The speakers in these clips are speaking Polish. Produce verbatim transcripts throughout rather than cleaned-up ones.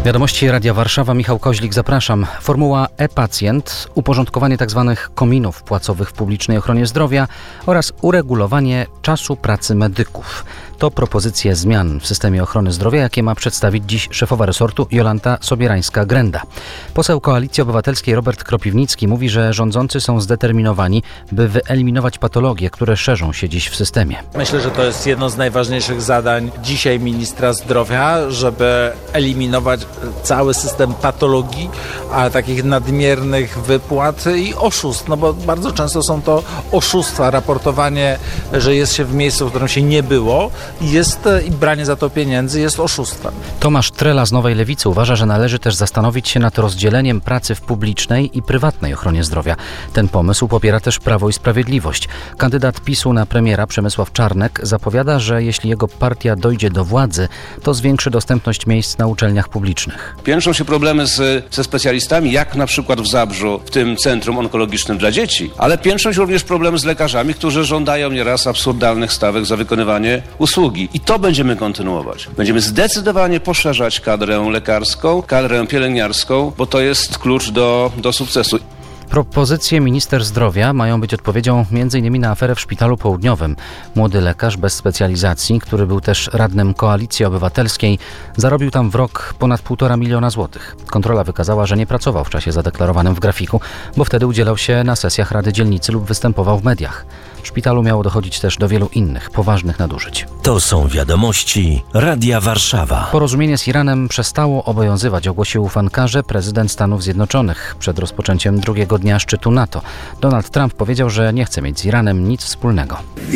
Wiadomości Radia Warszawa, Michał Koźlik, zapraszam. Formuła e-pacjent, uporządkowanie tzw. kominów płacowych w publicznej ochronie zdrowia oraz uregulowanie czasu pracy medyków. To propozycje zmian w systemie ochrony zdrowia, jakie ma przedstawić dziś szefowa resortu Jolanta Sobierańska-Grenda. Poseł Koalicji Obywatelskiej Robert Kropiwnicki mówi, że rządzący są zdeterminowani, by wyeliminować patologie, które szerzą się dziś w systemie. Myślę, że to jest jedno z najważniejszych zadań dzisiaj ministra zdrowia, żeby eliminować cały system patologii, a takich nadmiernych wypłat i oszustw, no bo bardzo często są to oszustwa, raportowanie, że jest się w miejscu, w którym się nie było, jest i branie za to pieniędzy jest oszustwem. Tomasz Trela z Nowej Lewicy uważa, że należy też zastanowić się nad rozdzieleniem pracy w publicznej i prywatnej ochronie zdrowia. Ten pomysł popiera też Prawo i Sprawiedliwość. Kandydat PiSu na premiera Przemysław Czarnek zapowiada, że jeśli jego partia dojdzie do władzy, to zwiększy dostępność miejsc na uczelniach publicznych. Piętrzą się problemy z, ze specjalistami, jak na przykład w Zabrzu, w tym Centrum Onkologicznym dla Dzieci, ale piętrzą się również problemy z lekarzami, którzy żądają nieraz absurdalnych stawek za wykonywanie usługi. I to będziemy kontynuować. Będziemy zdecydowanie poszerzać kadrę lekarską, kadrę pielęgniarską, bo to jest klucz do, do sukcesu. Propozycje minister zdrowia mają być odpowiedzią m.in. na aferę w Szpitalu Południowym. Młody lekarz bez specjalizacji, który był też radnym Koalicji Obywatelskiej, zarobił tam w rok ponad półtora miliona złotych. Kontrola wykazała, że nie pracował w czasie zadeklarowanym w grafiku, bo wtedy udzielał się na sesjach Rady Dzielnicy lub występował w mediach. W szpitalu miało dochodzić też do wielu innych, poważnych nadużyć. To są wiadomości Radia Warszawa. Porozumienie z Iranem przestało obowiązywać, ogłosił w Ankarze prezydent Stanów Zjednoczonych przed rozpoczęciem drugiego dnia szczytu NATO. Donald Trump powiedział, że nie chce mieć z Iranem nic wspólnego.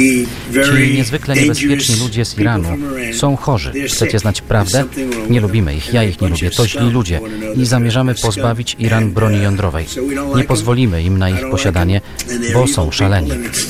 Ci niezwykle niebezpieczni ludzie z Iranu są chorzy. Chcecie znać prawdę? Nie lubimy ich, ja ich nie lubię. To źli ludzie i zamierzamy pozbawić Iran broni jądrowej. Nie pozwolimy im na ich posiadanie, bo są szaleni.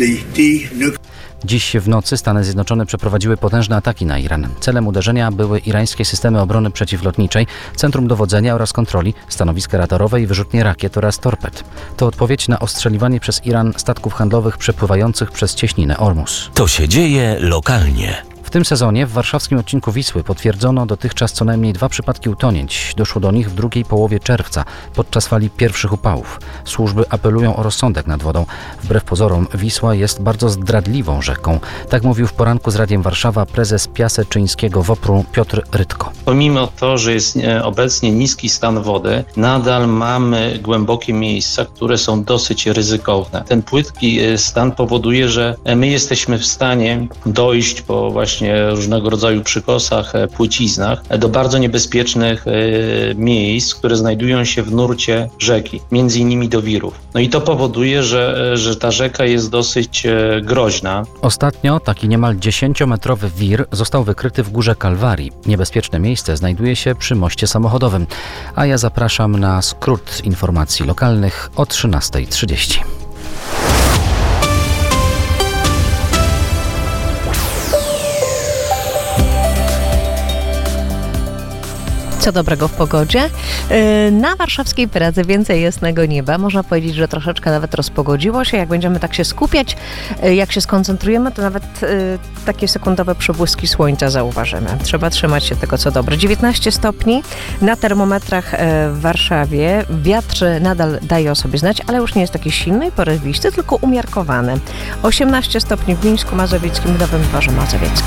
Dziś w nocy Stany Zjednoczone przeprowadziły potężne ataki na Iran. Celem uderzenia były irańskie systemy obrony przeciwlotniczej, centrum dowodzenia oraz kontroli, stanowiska radarowe i wyrzutnie rakiet oraz torped. To odpowiedź na ostrzeliwanie przez Iran statków handlowych przepływających przez cieśninę Ormus. To się dzieje lokalnie. W tym sezonie w warszawskim odcinku Wisły potwierdzono dotychczas co najmniej dwa przypadki utonięć. Doszło do nich w drugiej połowie czerwca, podczas fali pierwszych upałów. Służby apelują o rozsądek nad wodą. Wbrew pozorom Wisła jest bardzo zdradliwą rzeką. Tak mówił w poranku z Radiem Warszawa prezes Piaseczyńskiego WOPR-u Piotr Rytko. Pomimo to, że jest obecnie niski stan wody, nadal mamy głębokie miejsca, które są dosyć ryzykowne. Ten płytki stan powoduje, że my jesteśmy w stanie dojść po właśnie różnego rodzaju przykosach, płyciznach do bardzo niebezpiecznych miejsc, które znajdują się w nurcie rzeki, między innymi do wirów. No i to powoduje, że, że ta rzeka jest dosyć groźna. Ostatnio taki niemal dziesięciometrowy wir został wykryty w Górze Kalwarii. Niebezpieczne miejsce znajduje się przy moście samochodowym. A ja zapraszam na skrót informacji lokalnych o trzynasta trzydzieści. Co dobrego w pogodzie. Na warszawskiej Pradze więcej jasnego nieba. Można powiedzieć, że troszeczkę nawet rozpogodziło się. Jak będziemy tak się skupiać, jak się skoncentrujemy, to nawet takie sekundowe przebłyski słońca zauważymy. Trzeba trzymać się tego, co dobre. dziewiętnaście stopni na termometrach w Warszawie. Wiatr nadal daje o sobie znać, ale już nie jest taki silny i porywisty, tylko umiarkowany. osiemnaście stopni w Mińsku Mazowieckim, w Nowym Dworze Mazowieckim.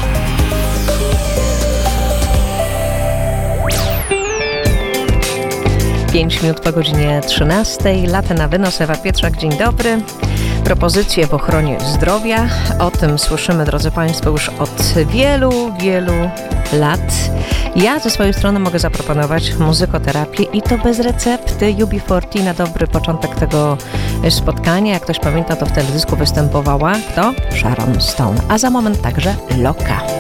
pięć minut po godzinie trzynastej. Lata na wynos. Ewa Pietrzak, dzień dobry. Propozycje w ochronie zdrowia. O tym słyszymy, drodzy Państwo, już od wielu, wielu lat. Ja ze swojej strony mogę zaproponować muzykoterapię i to bez recepty. U B czterdzieści na dobry początek tego spotkania. Jak ktoś pamięta, to w teledysku występowała kto? Sharon Stone. A za moment także Loka.